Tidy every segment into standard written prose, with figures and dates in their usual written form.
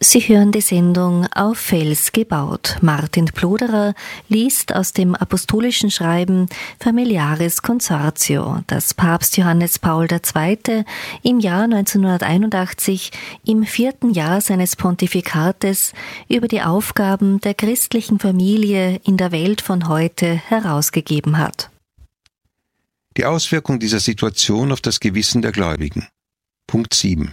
Sie hören die Sendung Auf Fels gebaut. Martin Ploderer liest aus dem apostolischen Schreiben Familiaris Consortio, das Papst Johannes Paul II. Im Jahr 1981 im 4. Jahr seines Pontifikates über die Aufgaben der christlichen Familie in der Welt von heute herausgegeben hat. Die Auswirkung dieser Situation auf das Gewissen der Gläubigen. Punkt 7.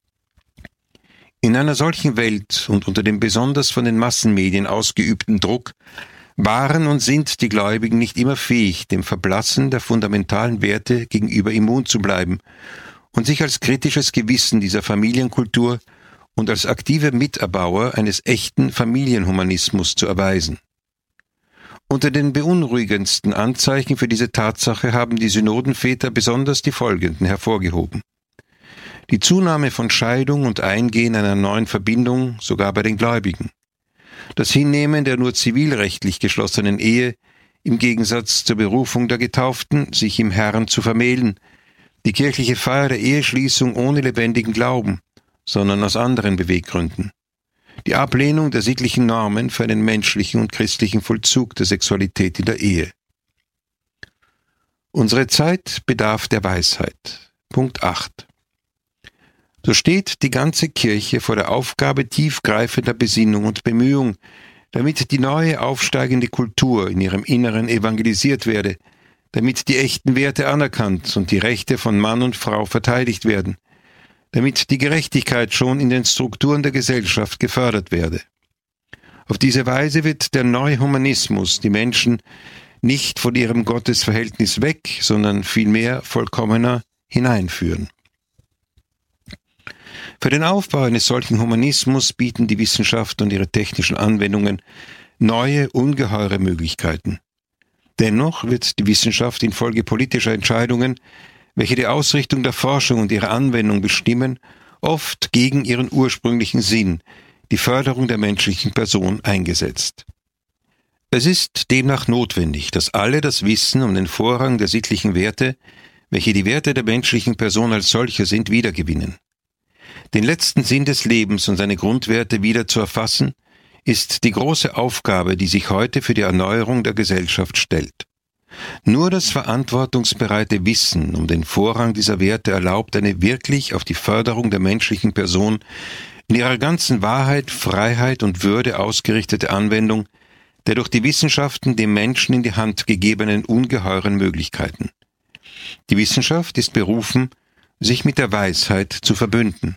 In einer solchen Welt und unter dem besonders von den Massenmedien ausgeübten Druck waren und sind die Gläubigen nicht immer fähig, dem Verblassen der fundamentalen Werte gegenüber immun zu bleiben und sich als kritisches Gewissen dieser Familienkultur und als aktive Miterbauer eines echten Familienhumanismus zu erweisen. Unter den beunruhigendsten Anzeichen für diese Tatsache haben die Synodenväter besonders die folgenden hervorgehoben. Die Zunahme von Scheidung und Eingehen einer neuen Verbindung, sogar bei den Gläubigen. Das Hinnehmen der nur zivilrechtlich geschlossenen Ehe, im Gegensatz zur Berufung der Getauften, sich im Herrn zu vermählen. Die kirchliche Feier der Eheschließung ohne lebendigen Glauben, sondern aus anderen Beweggründen. Die Ablehnung der sittlichen Normen für einen menschlichen und christlichen Vollzug der Sexualität in der Ehe. Unsere Zeit bedarf der Weisheit. Punkt 8. So steht die ganze Kirche vor der Aufgabe tiefgreifender Besinnung und Bemühung, damit die neue aufsteigende Kultur in ihrem Inneren evangelisiert werde, damit die echten Werte anerkannt und die Rechte von Mann und Frau verteidigt werden, damit die Gerechtigkeit schon in den Strukturen der Gesellschaft gefördert werde. Auf diese Weise wird der neue Humanismus die Menschen nicht von ihrem Gottesverhältnis weg, sondern vielmehr vollkommener hineinführen. Für den Aufbau eines solchen Humanismus bieten die Wissenschaft und ihre technischen Anwendungen neue, ungeheure Möglichkeiten. Dennoch wird die Wissenschaft infolge politischer Entscheidungen, welche die Ausrichtung der Forschung und ihre Anwendung bestimmen, oft gegen ihren ursprünglichen Sinn, die Förderung der menschlichen Person, eingesetzt. Es ist demnach notwendig, dass alle das Wissen um den Vorrang der sittlichen Werte, welche die Werte der menschlichen Person als solche sind, wiedergewinnen. Den letzten Sinn des Lebens und seine Grundwerte wieder zu erfassen, ist die große Aufgabe, die sich heute für die Erneuerung der Gesellschaft stellt. Nur das verantwortungsbereite Wissen um den Vorrang dieser Werte erlaubt eine wirklich auf die Förderung der menschlichen Person in ihrer ganzen Wahrheit, Freiheit und Würde ausgerichtete Anwendung der durch die Wissenschaften dem Menschen in die Hand gegebenen ungeheuren Möglichkeiten. Die Wissenschaft ist berufen, sich mit der Weisheit zu verbünden.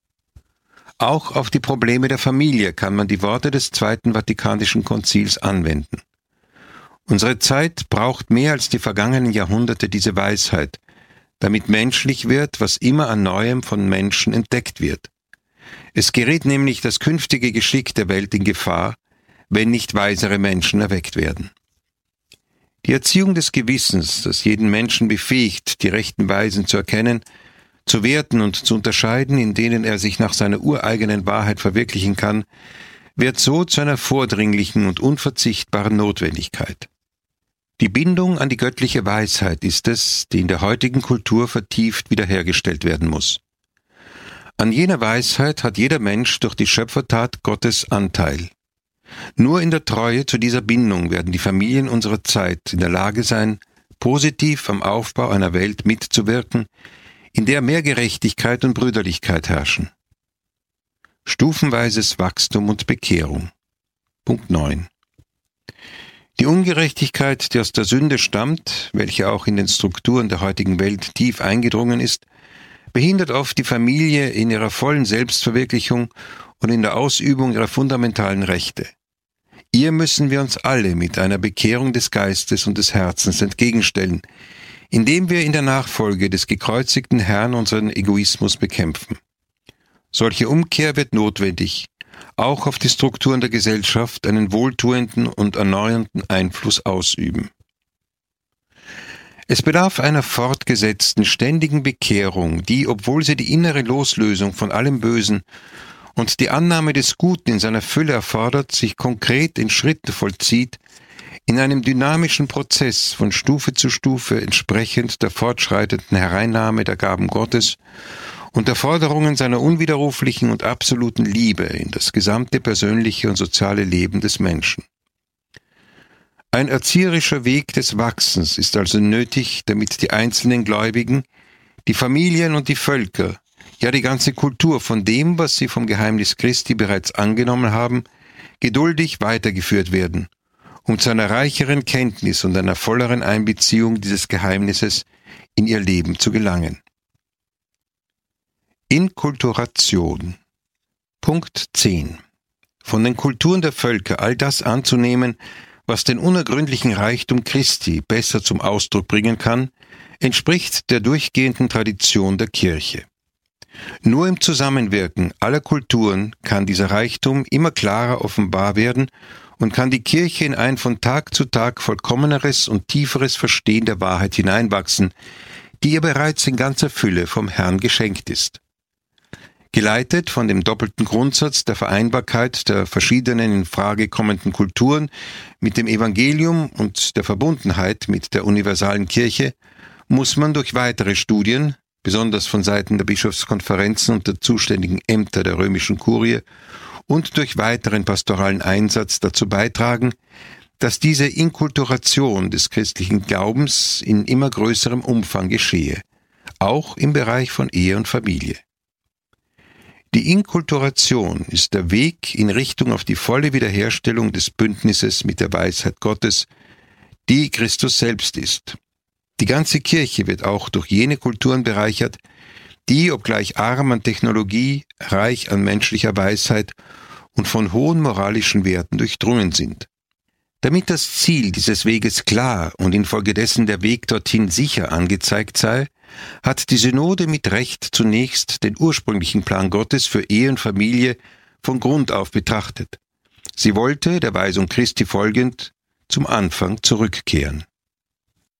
Auch auf die Probleme der Familie kann man die Worte des Zweiten Vatikanischen Konzils anwenden. Unsere Zeit braucht mehr als die vergangenen Jahrhunderte diese Weisheit, damit menschlich wird, was immer an Neuem von Menschen entdeckt wird. Es gerät nämlich das künftige Geschick der Welt in Gefahr, wenn nicht weisere Menschen erweckt werden. Die Erziehung des Gewissens, das jeden Menschen befähigt, die rechten Weisen zu erkennen, zu werten und zu unterscheiden, in denen er sich nach seiner ureigenen Wahrheit verwirklichen kann, wird so zu einer vordringlichen und unverzichtbaren Notwendigkeit. Die Bindung an die göttliche Weisheit ist es, die in der heutigen Kultur vertieft wiederhergestellt werden muss. An jener Weisheit hat jeder Mensch durch die Schöpfertat Gottes Anteil. Nur in der Treue zu dieser Bindung werden die Familien unserer Zeit in der Lage sein, positiv am Aufbau einer Welt mitzuwirken, in der mehr Gerechtigkeit und Brüderlichkeit herrschen. Stufenweises Wachstum und Bekehrung. Punkt 9. Die Ungerechtigkeit, die aus der Sünde stammt, welche auch in den Strukturen der heutigen Welt tief eingedrungen ist, behindert oft die Familie in ihrer vollen Selbstverwirklichung und in der Ausübung ihrer fundamentalen Rechte. Ihr müssen wir uns alle mit einer Bekehrung des Geistes und des Herzens entgegenstellen, indem wir in der Nachfolge des gekreuzigten Herrn unseren Egoismus bekämpfen. Solche Umkehr wird notwendig, auch auf die Strukturen der Gesellschaft einen wohltuenden und erneuernden Einfluss ausüben. Es bedarf einer fortgesetzten, ständigen Bekehrung, die, obwohl sie die innere Loslösung von allem Bösen und die Annahme des Guten in seiner Fülle erfordert, sich konkret in Schritten vollzieht, in einem dynamischen Prozess von Stufe zu Stufe entsprechend der fortschreitenden Hereinnahme der Gaben Gottes und der Forderungen seiner unwiderruflichen und absoluten Liebe in das gesamte persönliche und soziale Leben des Menschen. Ein erzieherischer Weg des Wachsens ist also nötig, damit die einzelnen Gläubigen, die Familien und die Völker, ja die ganze Kultur von dem, was sie vom Geheimnis Christi bereits angenommen haben, geduldig weitergeführt werden, um zu einer reicheren Kenntnis und einer volleren Einbeziehung dieses Geheimnisses in ihr Leben zu gelangen. Inkulturation. Punkt 10. Von den Kulturen der Völker all das anzunehmen, was den unergründlichen Reichtum Christi besser zum Ausdruck bringen kann, entspricht der durchgehenden Tradition der Kirche. Nur im Zusammenwirken aller Kulturen kann dieser Reichtum immer klarer offenbar werden und kann die Kirche in ein von Tag zu Tag vollkommeneres und tieferes Verstehen der Wahrheit hineinwachsen, die ihr bereits in ganzer Fülle vom Herrn geschenkt ist. Geleitet von dem doppelten Grundsatz der Vereinbarkeit der verschiedenen in Frage kommenden Kulturen mit dem Evangelium und der Verbundenheit mit der universalen Kirche, muss man durch weitere Studien, besonders von Seiten der Bischofskonferenzen und der zuständigen Ämter der römischen Kurie und durch weiteren pastoralen Einsatz dazu beitragen, dass diese Inkulturation des christlichen Glaubens in immer größerem Umfang geschehe, auch im Bereich von Ehe und Familie. Die Inkulturation ist der Weg in Richtung auf die volle Wiederherstellung des Bündnisses mit der Weisheit Gottes, die Christus selbst ist. Die ganze Kirche wird auch durch jene Kulturen bereichert, die, obgleich arm an Technologie, reich an menschlicher Weisheit und von hohen moralischen Werten durchdrungen sind. Damit das Ziel dieses Weges klar und infolgedessen der Weg dorthin sicher angezeigt sei, hat die Synode mit Recht zunächst den ursprünglichen Plan Gottes für Ehe und Familie von Grund auf betrachtet. Sie wollte, der Weisung Christi folgend, zum Anfang zurückkehren.